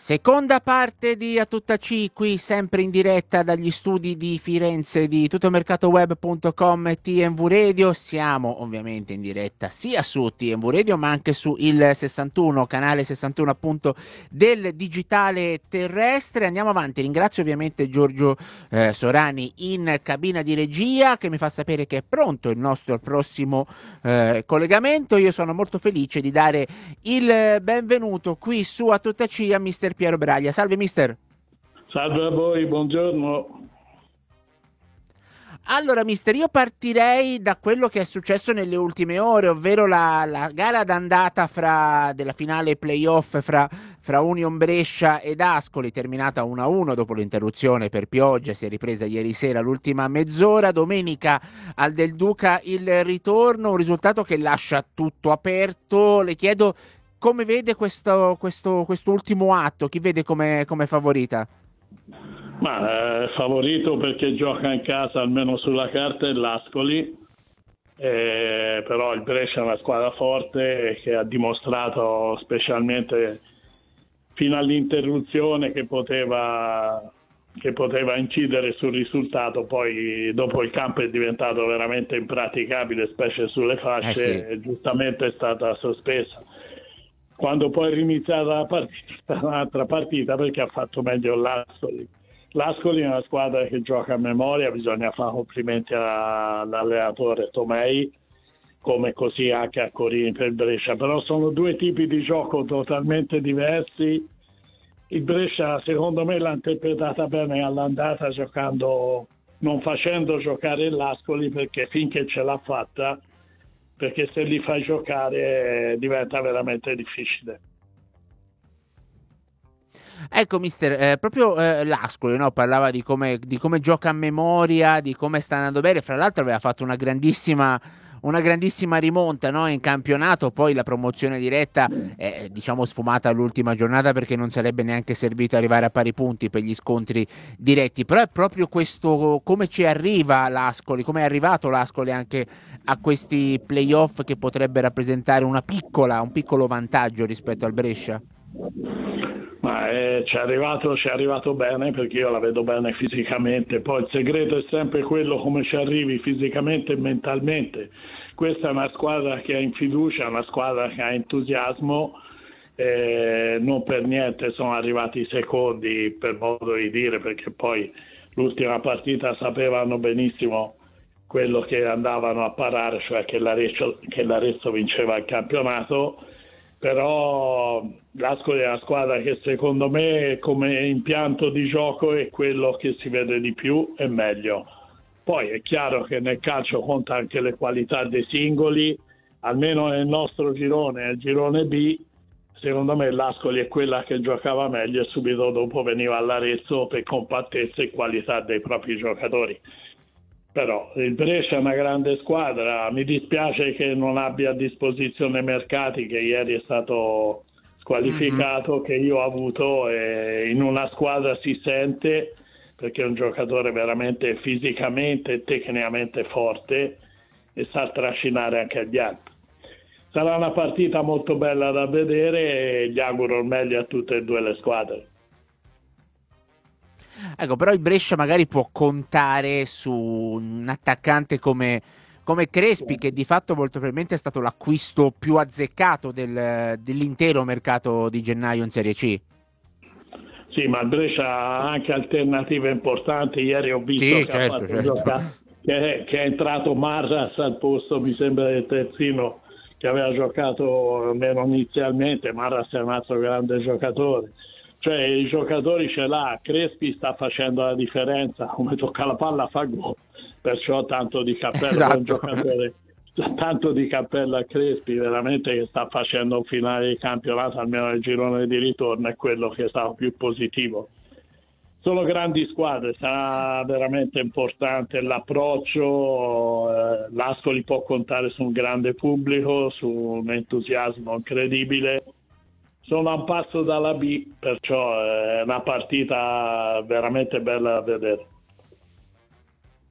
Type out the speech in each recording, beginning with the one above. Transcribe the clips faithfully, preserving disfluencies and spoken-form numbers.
Seconda parte di A Tutta C, qui sempre in diretta dagli studi di Firenze di tuttomercatoweb punto com e T M V Radio. Siamo ovviamente in diretta sia su T M V Radio ma anche su il sessantuno, canale sessantuno appunto del digitale terrestre. Andiamo avanti, ringrazio ovviamente Giorgio eh, Sorani in cabina di regia che mi fa sapere che è pronto il nostro prossimo eh, collegamento. Io sono molto felice di dare il benvenuto qui su A Tutta C a mister Piero Braglia. Salve mister. Salve a voi, buongiorno. Allora mister, io partirei da quello che è successo nelle ultime ore, ovvero la, la gara d'andata fra, della finale playoff fra, fra Union Brescia ed Ascoli, terminata uno a uno dopo l'interruzione per pioggia. Si è ripresa ieri sera l'ultima mezz'ora. Domenica al Del Duca il ritorno, un risultato che lascia tutto aperto. Le chiedo come vede questo, questo, quest'ultimo atto, chi vede come, come favorita? Ma è favorito perché gioca in casa, almeno sulla carta, è l'Ascoli, eh, però il Brescia è una squadra forte che ha dimostrato specialmente fino all'interruzione che poteva, che poteva incidere sul risultato. Poi dopo il campo è diventato veramente impraticabile, specie sulle fasce, Eh sì. e giustamente è stata sospesa. Quando poi è riniziata la partita, un'altra partita, perché ha fatto meglio l'Ascoli. L'Ascoli è una squadra che gioca a memoria, bisogna fare complimenti all'allenatore Tomei, come così anche a Corini per Brescia, però sono due tipi di gioco totalmente diversi. Il Brescia secondo me l'ha interpretata bene all'andata, giocando, non facendo giocare l'Ascoli, perché finché ce l'ha fatta, perché se li fai giocare eh, diventa veramente difficile. Ecco mister, eh, proprio eh, l'Ascoli, no? Parlava di come, di come gioca a memoria, di come sta andando bene. Fra l'altro aveva fatto una grandissima, una grandissima rimonta, no? In campionato. Poi la promozione diretta è diciamo sfumata all'ultima giornata, perché non sarebbe neanche servito arrivare a pari punti per gli scontri diretti. Però è proprio questo, come ci arriva l'Ascoli, come è arrivato l'Ascoli anche a questi playoff, che potrebbe rappresentare una piccola, un piccolo vantaggio rispetto al Brescia. Ma eh, ci è arrivato, ci è arrivato bene, perché io la vedo bene fisicamente. Poi il segreto è sempre quello, come ci arrivi fisicamente e mentalmente. Questa è una squadra che ha in fiducia, una squadra che ha entusiasmo, eh, non per niente sono arrivati secondi, per modo di dire, perché poi l'ultima partita sapevano benissimo quello che andavano a parare, cioè che l'Arezzo, che l'Arezzo vinceva il campionato. Però l'Ascoli è una squadra che secondo me come impianto di gioco è quello che si vede di più e meglio. Poi è chiaro che nel calcio conta anche le qualità dei singoli, almeno nel nostro girone, nel girone B, secondo me l'Ascoli è quella che giocava meglio e subito dopo veniva all'Arezzo per compattezza e qualità dei propri giocatori. Però il Brescia è una grande squadra, mi dispiace che non abbia a disposizione Mercati, che ieri è stato squalificato, mm-hmm. che io ho avuto, e in una squadra si sente, perché è un giocatore veramente fisicamente e tecnicamente forte e sa trascinare anche gli altri. Sarà una partita molto bella da vedere e gli auguro il meglio a tutte e due le squadre. Ecco, però il Brescia magari può contare su un attaccante come, come Crespi, che di fatto molto probabilmente è stato l'acquisto più azzeccato del, dell'intero mercato di gennaio in Serie C. Sì, ma il Brescia ha anche alternative importanti. Ieri ho visto sì, che, certo, ha fatto certo. giocare, che, è, che è entrato Marras al posto, mi sembra, del terzino che aveva giocato almeno inizialmente. Marras è un altro grande giocatore. Cioè i giocatori ce l'ha, Crespi sta facendo la differenza, come tocca la palla fa gol, perciò tanto di cappello, esatto. Un giocatore, tanto di cappello a Crespi, veramente, che sta facendo un finale di campionato, almeno nel girone di ritorno, è quello che è stato più positivo. Sono grandi squadre, sarà veramente importante l'approccio, eh, l'Ascoli può contare su un grande pubblico, su un entusiasmo incredibile. Sono a un passo dalla B, perciò è una partita veramente bella da vedere.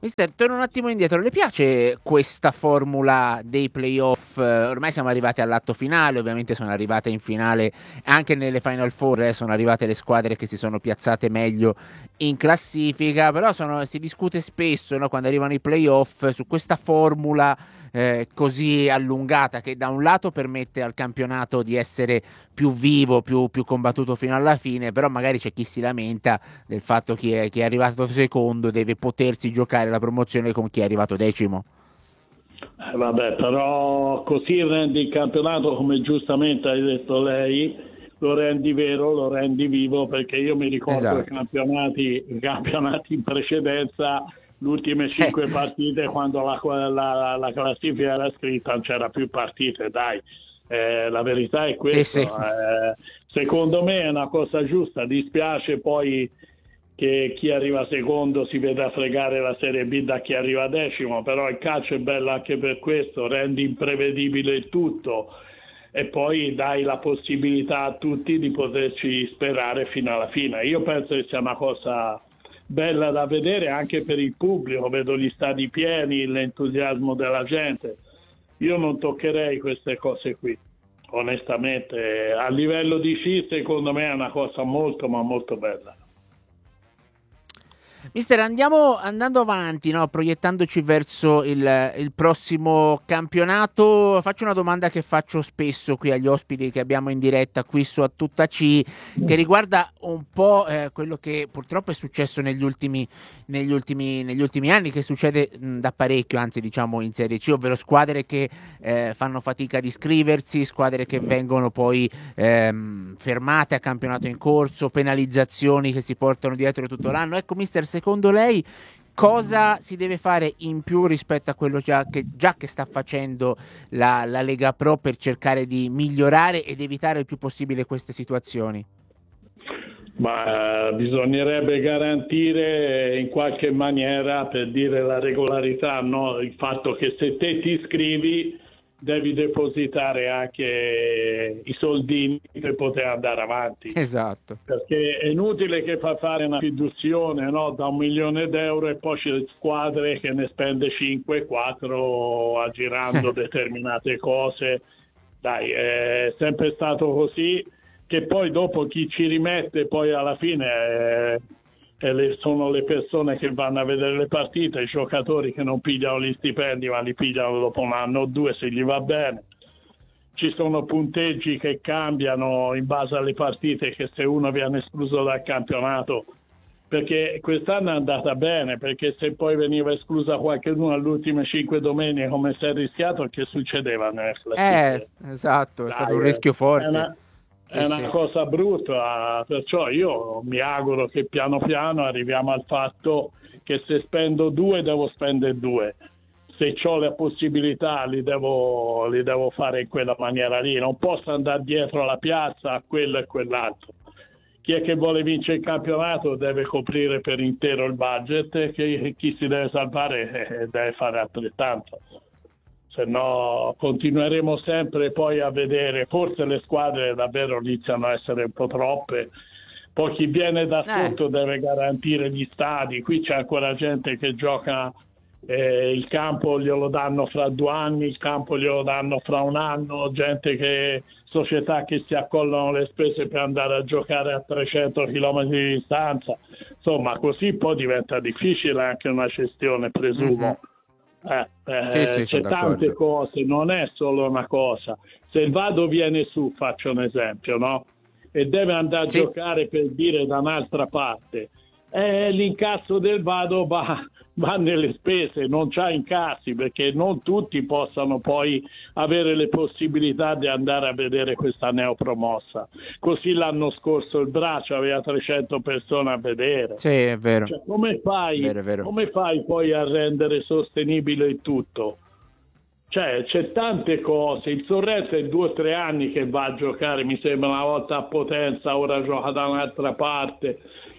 Mister, torno un attimo indietro, le piace questa formula dei playoff? Ormai siamo arrivati all'atto finale, ovviamente sono arrivate in finale anche nelle Final Four, eh, sono arrivate le squadre che si sono piazzate meglio in classifica, però sono, si discute spesso, no, quando arrivano i playoff su questa formula eh, così allungata che da un lato permette al campionato di essere più vivo, più, più combattuto fino alla fine, però magari c'è chi si lamenta del fatto che è, chi è arrivato secondo deve potersi giocare la promozione con chi è arrivato decimo. Eh, vabbè, però così rendi il campionato, come giustamente hai detto lei, lo rendi vero, lo rendi vivo, perché io mi ricordo Esatto. i campionati, i campionati in precedenza, le ultime cinque Eh. partite, quando la, la, la classifica era scritta non c'era più partite, dai. Eh, la verità è questa. Sì, sì. Eh, secondo me è una cosa giusta, dispiace poi che chi arriva secondo si veda fregare la Serie B da chi arriva decimo, però il calcio è bello anche per questo, rendi imprevedibile il tutto e poi dai la possibilità a tutti di poterci sperare fino alla fine. Io penso che sia una cosa bella da vedere anche per il pubblico, vedo gli stadi pieni, l'entusiasmo della gente. Io non toccherei queste cose qui, onestamente. A livello di sci secondo me è una cosa molto ma molto bella. Mister, andiamo andando avanti, no? Proiettandoci verso il, il prossimo campionato. Faccio una domanda che faccio spesso qui agli ospiti che abbiamo in diretta qui su A Tutta C, che riguarda un po' eh, quello che purtroppo è successo negli ultimi, negli ultimi, negli ultimi anni, che succede mh, da parecchio, anzi diciamo in Serie C, ovvero squadre che eh, fanno fatica ad iscriversi, squadre che vengono poi ehm, fermate a campionato in corso, penalizzazioni che si portano dietro tutto l'anno. Ecco, mister, secondo lei cosa si deve fare in più rispetto a quello già che, già che sta facendo la, la Lega Pro per cercare di migliorare ed evitare il più possibile queste situazioni? Ma eh, bisognerebbe garantire in qualche maniera, per dire la regolarità, no? Il fatto che se te ti iscrivi devi depositare anche i soldini per poter andare avanti. Esatto. Perché è inutile che fa fare una fiduzione, no? Da un milione d'euro e poi c'è squadre che ne spende cinque quattro aggirando determinate cose. Dai, è sempre stato così, che poi dopo chi ci rimette poi alla fine è, è le, sono le persone che vanno a vedere le partite, i giocatori che non pigliano gli stipendi ma li pigliano dopo un anno o due se gli va bene. Ci sono punteggi che cambiano in base alle partite, che se uno viene escluso dal campionato, perché quest'anno è andata bene, perché se poi veniva esclusa qualcuno alle ultime cinque domeniche come si è rischiato, che succedeva nelle classifiche? Eh, esatto, è Dai, stato un rischio forte. È una, Sì, è una sì. cosa brutta, perciò io mi auguro che piano piano arriviamo al fatto che se spendo due devo spendere due. Se ho le possibilità li devo, li devo fare in quella maniera lì, non posso andare dietro alla piazza a quello e quell'altro. Chi è che vuole vincere il campionato deve coprire per intero il budget e chi, chi si deve salvare eh, deve fare altrettanto. Se no continueremo sempre poi a vedere, forse le squadre davvero iniziano a essere un po' troppe, poi chi viene da sotto eh. deve garantire gli stadi, qui c'è ancora gente che gioca, eh, il campo glielo danno fra due anni, il campo glielo danno fra un anno, gente che, società che si accollano le spese per andare a giocare a trecento chilometri di distanza, insomma così poi diventa difficile anche una gestione, presumo. Mm-hmm. Eh, eh, sì, sì, c'è tante cose, non è solo una cosa. Se il Vado viene su, faccio un esempio, no? E deve andare sì. a giocare, per dire, da un'altra parte, eh, l'incasso del Vado va, va nelle spese, non c'ha incassi, perché non tutti possano poi avere le possibilità di andare a vedere questa neopromossa. Così l'anno scorso il Braccio aveva trecento persone a vedere. Sì, è vero. Cioè, come fai, vero, vero. come fai poi a rendere sostenibile il tutto? Cioè, c'è tante cose. Il Sorrento è due o tre anni che va a giocare, mi sembra una volta a Potenza, ora gioca da un'altra parte.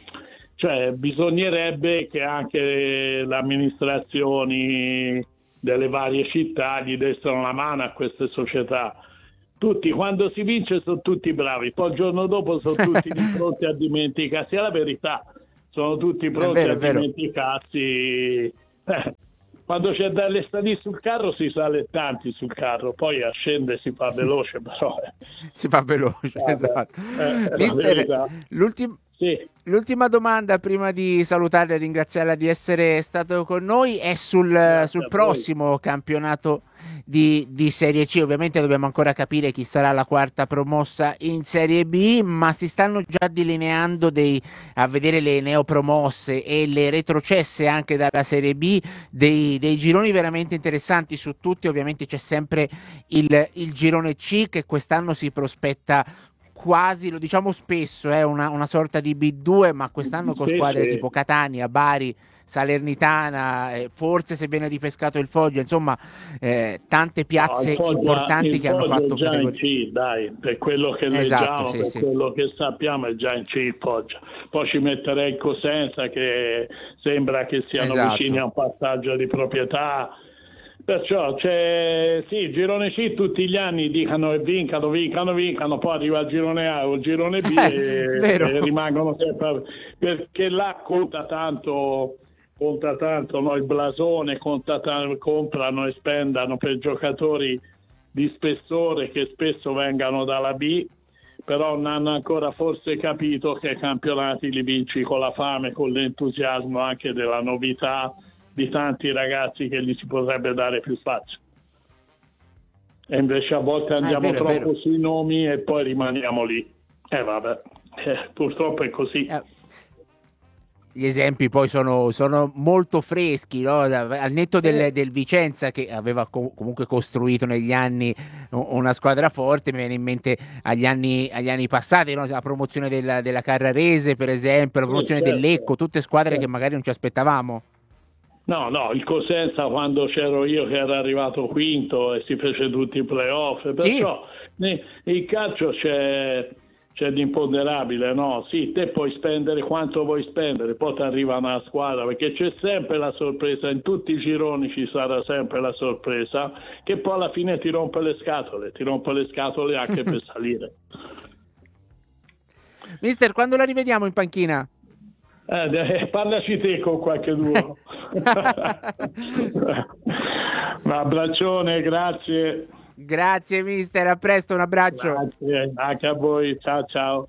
Cioè, bisognerebbe che anche le amministrazioni delle varie città gli dessero una mano a queste società. Tutti, quando si vince, sono tutti bravi, poi il giorno dopo sono tutti pronti a dimenticarsi. È la verità, sono tutti pronti vero, a dimenticarsi Eh, quando c'è dalle stadi sul carro si sale tanti sul carro, poi a scendere si fa veloce, però eh. Si fa veloce, Vabbè, esatto. eh, è la Mister, verità. l'ultim- Sì. l'ultima domanda prima di salutarla e ringraziarla di essere stato con noi è sul, Grazie sul a voi. prossimo campionato di, di Serie C. Ovviamente dobbiamo ancora capire chi sarà la quarta promossa in Serie B, ma si stanno già delineando dei, a vedere le neopromosse e le retrocesse anche dalla Serie B, dei, dei gironi veramente interessanti su tutti. Ovviamente c'è sempre il, il girone C che quest'anno si prospetta quasi, lo diciamo spesso, è una, una sorta di B due, ma quest'anno con Sì, squadre sì. tipo Catania, Bari, Salernitana, eh, forse se viene ripescato il Foggia, insomma eh, tante No, piazze il Foggia, importanti il che hanno Foggia è fatto già in categoria. C, dai, per quello che Esatto, leggiamo, sì, per sì. quello che sappiamo è già in C il Foggia. Poi ci metterei il Cosenza che sembra che siano Esatto. vicini a un passaggio di proprietà. Perciò c'è, sì, girone C tutti gli anni dicono e vincano, vincano, vincano, poi arriva il girone A o il girone B e, Vero. e rimangono sempre, perché là conta tanto, conta tanto, no? Il blasone, conta tanto, comprano e spendano per giocatori di spessore che spesso vengano dalla B, però non hanno ancora forse capito che i campionati li vinci con la fame, con l'entusiasmo anche della novità di tanti ragazzi che gli si potrebbe dare più spazio. E invece a volte andiamo Ah, è vero, è troppo vero. sui nomi e poi rimaniamo lì. E eh, vabbè, eh, purtroppo è così. Eh, Gli esempi poi sono, sono molto freschi, no? Al netto del, Eh. del Vicenza che aveva co- comunque costruito negli anni una squadra forte, mi viene in mente agli anni, agli anni passati, no? La promozione della, della Carrarese per esempio, la Sì, promozione del certo, Lecco, tutte squadre che certo. magari non ci aspettavamo. No, no, il Cosenza quando c'ero io che era arrivato quinto e si fece tutti i playoff, perciò sì. Il calcio c'è, c'è l'imponderabile, no? Sì, te puoi spendere quanto vuoi spendere, poi ti arriva una squadra, perché c'è sempre la sorpresa, in tutti i gironi ci sarà sempre la sorpresa, che poi alla fine ti rompe le scatole, ti rompe le scatole anche per salire. Mister, quando la rivediamo in panchina? Eh, parlaci te con qualche duo. Un abbraccione, grazie. Grazie mister, a presto, un abbraccio. Grazie, anche a voi, ciao ciao.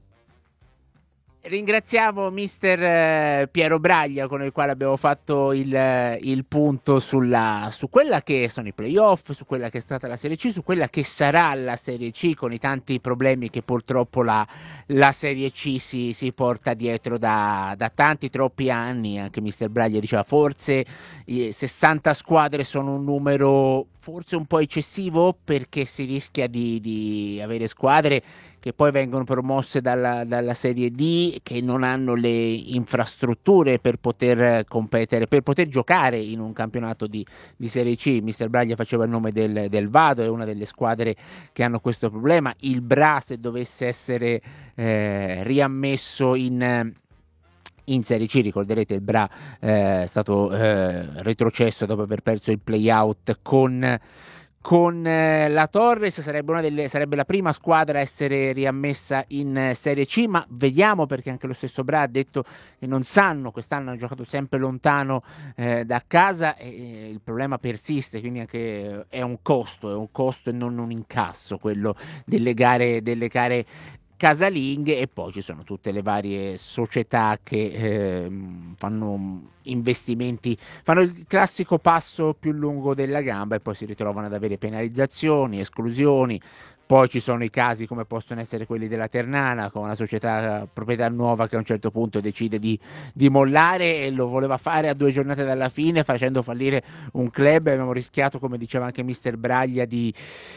Ringraziamo mister Piero Braglia con il quale abbiamo fatto il, il punto sulla, su quella che sono i playoff, su quella che è stata la Serie C, su quella che sarà la Serie C con i tanti problemi che purtroppo la, la Serie C si, si porta dietro da, da tanti troppi anni. Anche mister Braglia diceva forse eh, sessanta squadre sono un numero forse un po' eccessivo perché si rischia di, di avere squadre che poi vengono promosse dalla, dalla Serie D, che non hanno le infrastrutture per poter competere, per poter giocare in un campionato di, di Serie C. mister Braglia faceva il nome del, del Vado, è una delle squadre che hanno questo problema. Il Bra, se dovesse essere eh, riammesso in... in Serie C, ricorderete il Bra eh, è stato eh, retrocesso dopo aver perso il play-out con, con eh, la Torres, sarebbe, una delle, sarebbe la prima squadra a essere riammessa in eh, Serie C, ma vediamo, perché anche lo stesso Bra ha detto che non sanno, quest'anno hanno giocato sempre lontano eh, da casa e eh, il problema persiste, quindi anche eh, è un costo, è un costo e non un incasso quello delle gare, delle gare casalinghe, e poi ci sono tutte le varie società che eh, fanno investimenti, fanno il classico passo più lungo della gamba e poi si ritrovano ad avere penalizzazioni, esclusioni. Poi ci sono i casi come possono essere quelli della Ternana, con una società proprietà nuova che a un certo punto decide di, di mollare, e lo voleva fare a due giornate dalla fine facendo fallire un club. Abbiamo rischiato, come diceva anche mister Braglia, di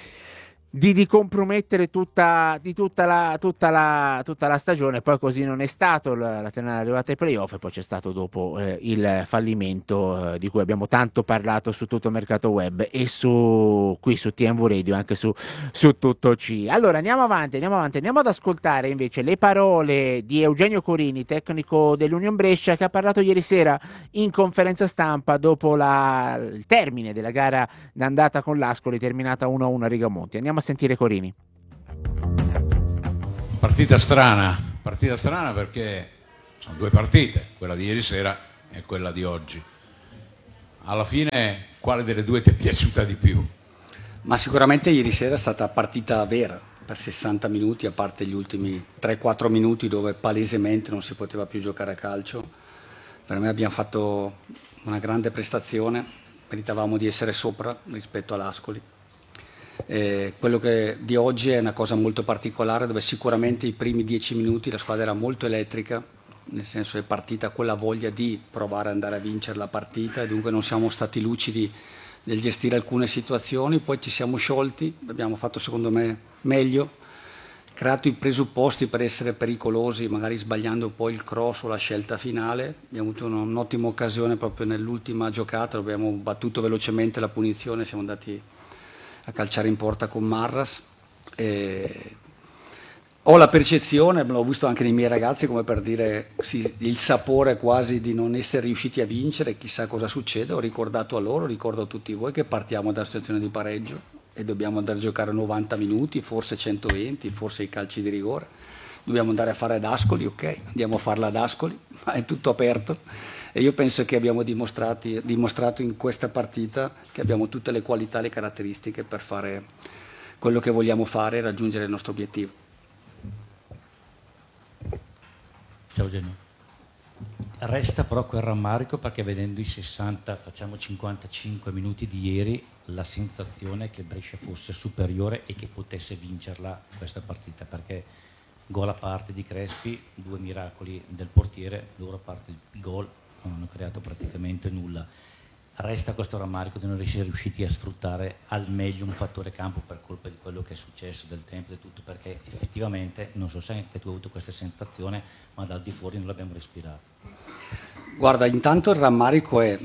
Di, di compromettere tutta, di tutta, la, tutta, la, tutta la stagione. Poi così non è stato, la, la Ternana è arrivata ai playoff e poi c'è stato dopo eh, il fallimento eh, di cui abbiamo tanto parlato su tutto il mercato web e su, qui su T M V Radio, anche su, su tutto C. Allora andiamo avanti, andiamo avanti, andiamo ad ascoltare invece le parole di Eugenio Corini, tecnico dell'Union Brescia, che ha parlato ieri sera in conferenza stampa dopo la, il termine della gara d'andata con l'Ascoli, terminata uno a uno a Rigamonti. Andiamo a sentire Corini. Partita strana, partita strana perché sono due partite, quella di ieri sera e quella di oggi. alla fine quale delle due ti è piaciuta di più? Ma sicuramente ieri sera è stata partita vera per sessanta minuti, a parte gli ultimi tre quattro minuti dove palesemente non si poteva più giocare a calcio. Per me abbiamo fatto una grande prestazione, meritavamo di essere sopra rispetto all'Ascoli. Eh, quello che di oggi è una cosa molto particolare, dove sicuramente i primi dieci minuti la squadra era molto elettrica, nel senso è partita con la voglia di provare ad andare a vincere la partita, e dunque non siamo stati lucidi nel gestire alcune situazioni. Poi ci siamo sciolti, abbiamo fatto secondo me meglio, creato i presupposti per essere pericolosi, magari sbagliando poi il cross o la scelta finale. Abbiamo avuto un'ottima occasione proprio nell'ultima giocata, abbiamo battuto velocemente la punizione, siamo andati a calciare in porta con Marras. E ho la percezione, l'ho visto anche nei miei ragazzi, come per dire sì, il sapore quasi di non essere riusciti a vincere, chissà cosa succede. Ho ricordato a loro, ricordo a tutti voi che partiamo da una situazione di pareggio e dobbiamo andare a giocare novanta minuti, forse centoventi, forse i calci di rigore. Dobbiamo andare a fare ad Ascoli, ok, andiamo a farla ad Ascoli, ma è tutto aperto. E io penso che abbiamo dimostrato in questa partita che abbiamo tutte le qualità e le caratteristiche per fare quello che vogliamo fare e raggiungere il nostro obiettivo. Ciao Eugenio. Resta però quel rammarico, perché vedendo i sessanta, facciamo cinquantacinque minuti di ieri, la sensazione che Brescia fosse superiore e che potesse vincerla questa partita, perché gol a parte di Crespi, due miracoli del portiere, loro a parte il gol non hanno creato praticamente nulla. Resta questo rammarico di non essere riusciti a sfruttare al meglio un fattore campo per colpa di quello che è successo, del tempo e tutto, perché effettivamente, non so se anche tu hai avuto questa sensazione, ma dal di fuori non l'abbiamo respirato. Guarda, intanto il rammarico è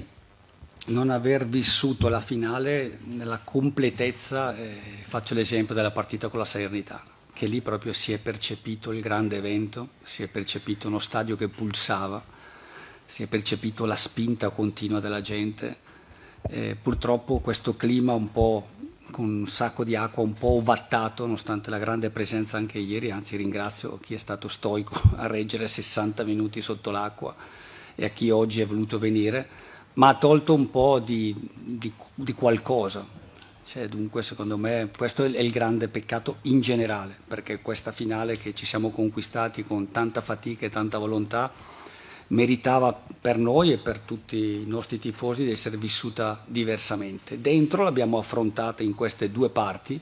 non aver vissuto la finale nella completezza. Eh, faccio l'esempio della partita con la Salernitana, che lì proprio si è percepito il grande evento, si è percepito uno stadio che pulsava, si è percepito la spinta continua della gente. Eh, purtroppo questo clima un po' con un sacco di acqua, un po' ovattato, nonostante la grande presenza anche ieri, anzi ringrazio chi è stato stoico a reggere sessanta minuti sotto l'acqua e a chi oggi è voluto venire, ma ha tolto un po' di, di, di qualcosa. Cioè, dunque secondo me questo è il grande peccato in generale, perché questa finale che ci siamo conquistati con tanta fatica e tanta volontà meritava per noi e per tutti i nostri tifosi di essere vissuta diversamente. Dentro l'abbiamo affrontata in queste due parti,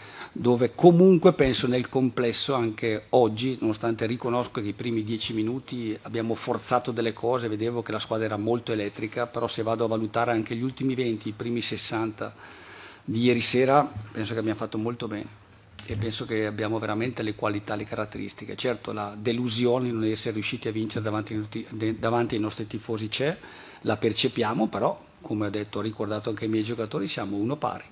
dove comunque penso nel complesso anche oggi, nonostante riconosco che i primi dieci minuti abbiamo forzato delle cose, vedevo che la squadra era molto elettrica, però se vado a valutare anche gli ultimi venti, i primi sessanta di ieri sera, penso che abbiamo fatto molto bene. E penso che abbiamo veramente le qualità, le caratteristiche. Certo, la delusione di non essere riusciti a vincere davanti, davanti ai nostri tifosi c'è, la percepiamo, però, come ho detto, ho ricordato anche ai miei giocatori, siamo uno pari.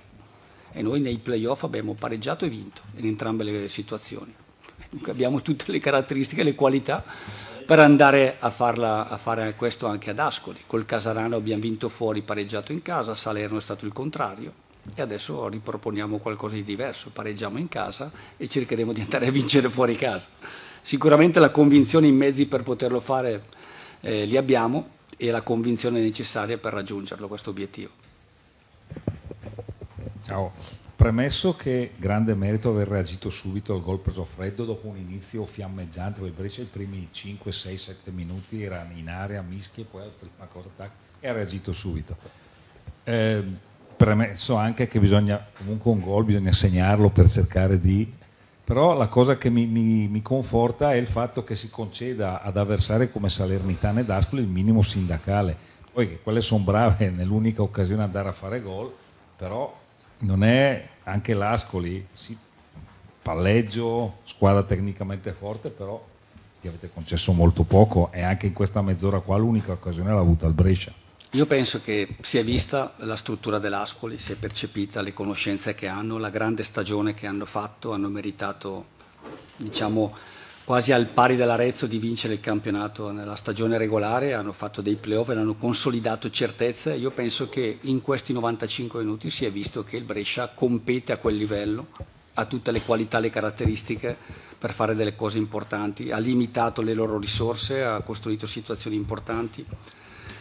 E noi nei playoff abbiamo pareggiato e vinto in entrambe le situazioni. Dunque abbiamo tutte le caratteristiche e le qualità per andare a, farla, a fare questo anche ad Ascoli. Col Casarano abbiamo vinto fuori, pareggiato in casa, a Salerno è stato il contrario. E adesso riproponiamo qualcosa di diverso, pareggiamo in casa e cercheremo di andare a vincere fuori casa. Sicuramente la convinzione, i mezzi per poterlo fare eh, li abbiamo, e la convinzione necessaria per raggiungerlo, questo obiettivo. Ciao, premesso che grande merito aver reagito subito al gol preso a freddo dopo un inizio fiammeggiante, poi Brescia i primi cinque, sei, sette minuti era in area, mischia, poi la prima cosa tac, e ha reagito subito. Eh, Premesso anche che bisogna, comunque un gol bisogna segnarlo per cercare di... Però la cosa che mi, mi, mi conforta è il fatto che si conceda ad avversari come Salernitana ed Ascoli il minimo sindacale. Poi che quelle sono brave nell'unica occasione andare a fare gol, però non è anche l'Ascoli, sì, palleggio, squadra tecnicamente forte, però gli avete concesso molto poco, e anche in questa mezz'ora qua l'unica occasione l'ha avuta il Brescia. Io penso che si è vista la struttura dell'Ascoli, si è percepita le conoscenze che hanno, la grande stagione che hanno fatto, hanno meritato, diciamo, quasi al pari dell'Arezzo di vincere il campionato nella stagione regolare, hanno fatto dei playoff e hanno consolidato certezze. Io penso che in questi novantacinque minuti si è visto che il Brescia compete a quel livello, ha tutte le qualità, le caratteristiche per fare delle cose importanti, ha limitato le loro risorse, ha costruito situazioni importanti.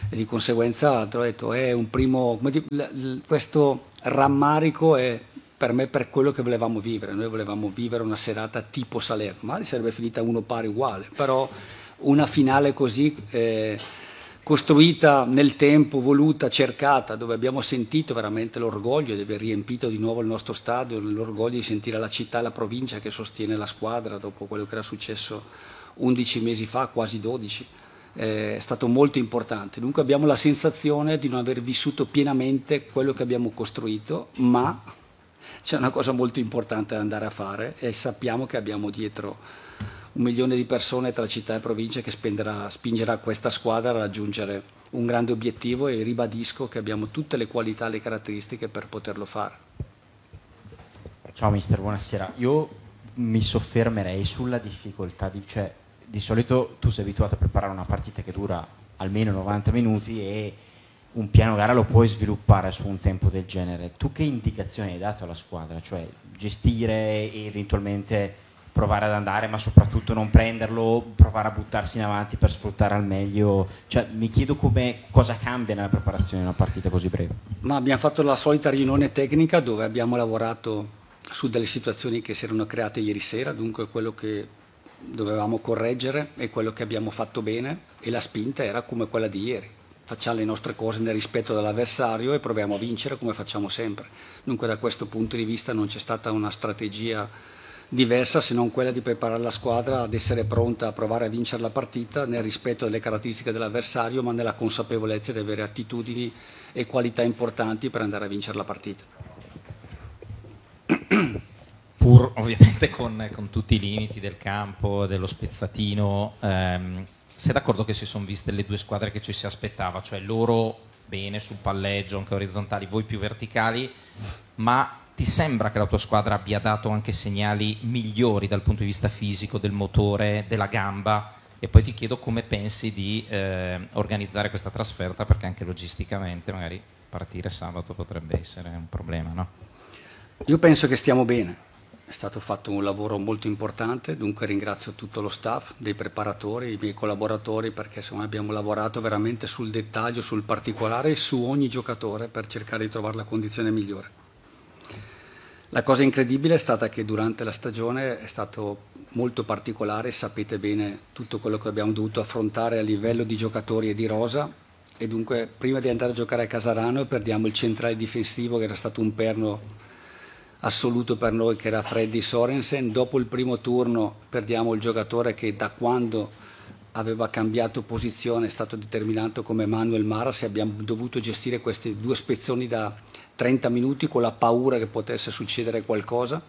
e di conseguenza te l'ho detto, è un primo, come dire, l- l- questo rammarico è per me per quello che volevamo vivere. Noi volevamo vivere una serata tipo Salerno, magari sarebbe finita uno pari uguale, però una finale così eh, costruita nel tempo, voluta, cercata, dove abbiamo sentito veramente l'orgoglio di aver riempito di nuovo il nostro stadio, l'orgoglio di sentire la città e la provincia che sostiene la squadra dopo quello che era successo undici mesi fa, quasi dodici. È stato molto importante. Dunque abbiamo la sensazione di non aver vissuto pienamente quello che abbiamo costruito, ma c'è una cosa molto importante da andare a fare e sappiamo che abbiamo dietro un milione di persone tra città e province che spenderà, spingerà questa squadra a raggiungere un grande obiettivo, e ribadisco che abbiamo tutte le qualità e le caratteristiche per poterlo fare. Ciao mister, buonasera. Io mi soffermerei sulla difficoltà, di, cioè di solito tu sei abituato a preparare una partita che dura almeno novanta minuti e un piano gara lo puoi sviluppare su un tempo del genere. Tu che indicazioni hai dato alla squadra? Cioè gestire e eventualmente provare ad andare, ma soprattutto non prenderlo, provare a buttarsi in avanti per sfruttare al meglio. Cioè, mi chiedo come, cosa cambia nella preparazione di una partita così breve. Ma abbiamo fatto la solita riunione tecnica dove abbiamo lavorato su delle situazioni che si erano create ieri sera, dunque quello che dovevamo correggere e quello che abbiamo fatto bene, e la spinta era come quella di ieri. Facciamo le nostre cose nel rispetto dell'avversario e proviamo a vincere come facciamo sempre. Dunque da questo punto di vista non c'è stata una strategia diversa se non quella di preparare la squadra ad essere pronta a provare a vincere la partita nel rispetto delle caratteristiche dell'avversario, ma nella consapevolezza di avere attitudini e qualità importanti per andare a vincere la partita. Pur ovviamente con, con tutti i limiti del campo, dello spezzatino, ehm, sei d'accordo che si sono viste le due squadre che ci si aspettava, cioè loro bene sul palleggio, anche orizzontali, voi più verticali, ma ti sembra che la tua squadra abbia dato anche segnali migliori dal punto di vista fisico, del motore, della gamba? E poi ti chiedo come pensi di eh, organizzare questa trasferta, perché anche logisticamente magari partire sabato potrebbe essere un problema, no? Io penso che stiamo bene, è stato fatto un lavoro molto importante, dunque ringrazio tutto lo staff, dei preparatori, i miei collaboratori, perché insomma, abbiamo lavorato veramente sul dettaglio, sul particolare e su ogni giocatore per cercare di trovare la condizione migliore. La cosa incredibile è stata che durante la stagione è stato molto particolare, sapete bene tutto quello che abbiamo dovuto affrontare a livello di giocatori e di rosa, e dunque prima di andare a giocare a Casarano perdiamo il centrale difensivo che era stato un perno assoluto per noi, che era Freddy Sorensen. Dopo il primo turno perdiamo il giocatore che da quando aveva cambiato posizione è stato determinato come Manuel Maras, e abbiamo dovuto gestire questi due spezzoni da trenta minuti con la paura che potesse succedere qualcosa.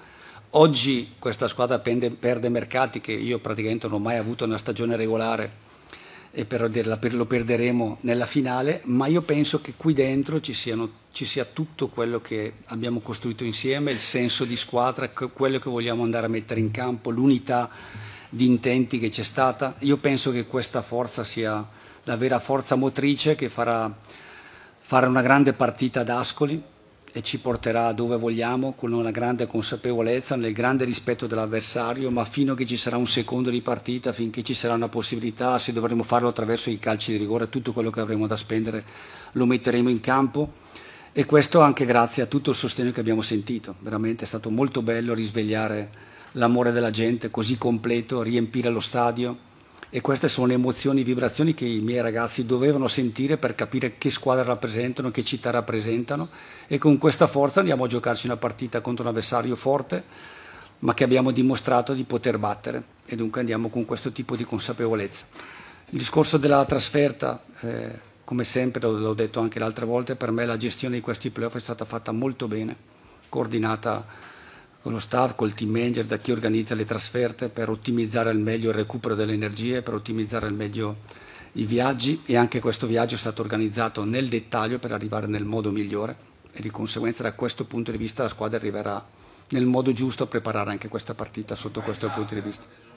Oggi questa squadra perde, perde mercati che io praticamente non ho mai avuto una stagione regolare, e per dirla, per, lo perderemo nella finale, ma io penso che qui dentro ci, siano, ci sia tutto quello che abbiamo costruito insieme, il senso di squadra, quello che vogliamo andare a mettere in campo, l'unità di intenti che c'è stata. Io penso che questa forza sia la vera forza motrice che farà fare una grande partita ad Ascoli e ci porterà dove vogliamo, con una grande consapevolezza, nel grande rispetto dell'avversario, ma fino a che ci sarà un secondo di partita, finché ci sarà una possibilità, se dovremo farlo attraverso i calci di rigore, tutto quello che avremo da spendere lo metteremo in campo, e questo anche grazie a tutto il sostegno che abbiamo sentito. Veramente è stato molto bello risvegliare l'amore della gente così completo, riempire lo stadio, e queste sono le emozioni, vibrazioni che i miei ragazzi dovevano sentire per capire che squadra rappresentano, che città rappresentano, e con questa forza andiamo a giocarci una partita contro un avversario forte, ma che abbiamo dimostrato di poter battere, e dunque andiamo con questo tipo di consapevolezza. Il discorso della trasferta, eh, come sempre, l'ho detto anche l'altra volta, per me la gestione di questi playoff è stata fatta molto bene, coordinata con lo staff, col team manager, da chi organizza le trasferte, per ottimizzare al meglio il recupero delle energie, per ottimizzare al meglio i viaggi, e anche questo viaggio è stato organizzato nel dettaglio per arrivare nel modo migliore, e di conseguenza da questo punto di vista la squadra arriverà nel modo giusto a preparare anche questa partita sotto questo punto di vista.